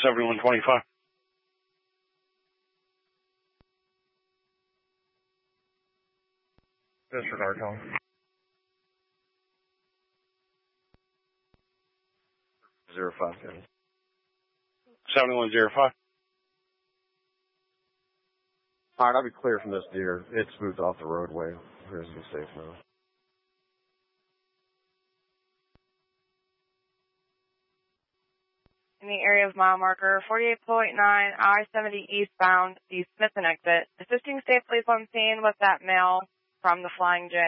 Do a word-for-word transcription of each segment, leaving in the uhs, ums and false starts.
seventy-one twenty-five. Disregard, Tom. Zero five, Kevin. seventy-one zero five. All right, I'll be clear from this deer. It's moved off the roadway. Here's the safe now. In the area of mile marker forty-eight point nine, I seventy eastbound, the Smithson exit. Assisting state police on scene with that male from the Flying J.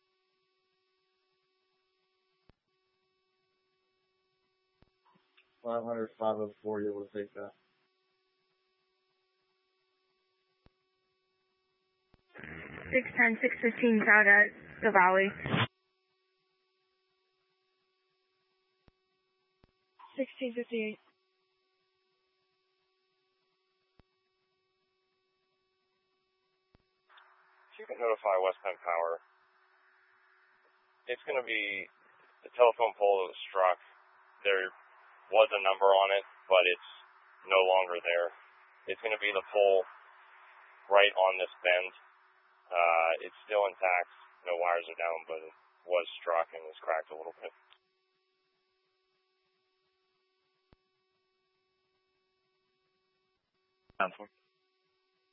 five hundred, five oh four, you able to take that? six ten, six fifteen, crowd at the Valley. sixteen fifty-eight. You can notify West Penn Power. It's going to be the telephone pole that was struck. There was a number on it, but it's no longer there. It's going to be the pole right on this bend. Uh, it's still intact. No wires are down, but it was struck and was cracked a little bit. Council.